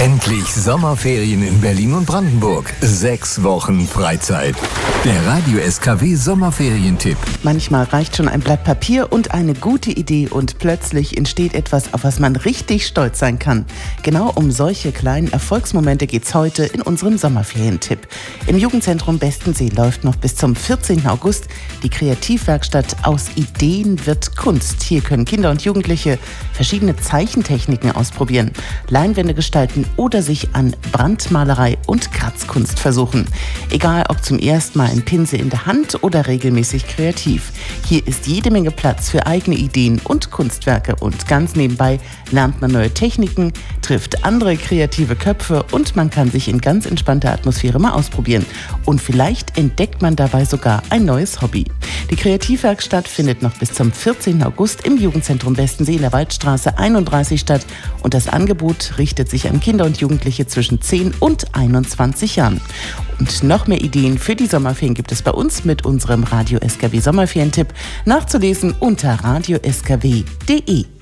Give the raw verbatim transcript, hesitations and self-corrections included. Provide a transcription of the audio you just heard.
Endlich Sommerferien in Berlin und Brandenburg. Sechs Wochen Freizeit. Der Radio S K W Sommerferientipp. Manchmal reicht schon ein Blatt Papier und eine gute Idee und plötzlich entsteht etwas, auf was man richtig stolz sein kann. Genau um solche kleinen Erfolgsmomente geht's heute in unserem Sommerferientipp. Im Jugendzentrum Bestensee läuft noch bis zum vierzehnten August die Kreativwerkstatt Aus Ideen wird Kunst. Hier können Kinder und Jugendliche verschiedene Zeichentechniken ausprobieren, Leinwände gestalten oder sich an Brandmalerei und Kratzkunst versuchen. Egal ob zum ersten Mal ein Pinsel in der Hand oder regelmäßig kreativ. Hier ist jede Menge Platz für eigene Ideen und Kunstwerke und ganz nebenbei lernt man neue Techniken, trifft andere kreative Köpfe und man kann sich in ganz entspannter Atmosphäre mal ausprobieren. Und vielleicht entdeckt man dabei sogar ein neues Hobby. Die Kreativwerkstatt findet noch bis zum vierzehnten August im Jugendzentrum Bestensee in der Waldstraße einunddreißig statt und das Angebot richtet sich an Kinder und Jugendliche zwischen zehn und einundzwanzig Jahren. Und noch mehr Ideen für die Sommerferien gibt es bei uns mit unserem Radio S K W Sommerferientipp nachzulesen unter radio s k w punkt d e.